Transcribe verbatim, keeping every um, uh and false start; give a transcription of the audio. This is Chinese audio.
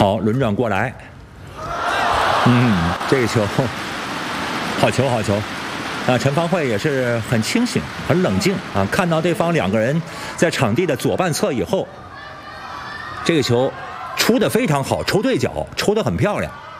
好，轮转过来，嗯，这个球，好球，好球。啊，陈芳慧也是很清醒、很冷静啊，看到对方两个人在场地的左半侧以后，这个球出得非常好，抽对角，抽得很漂亮。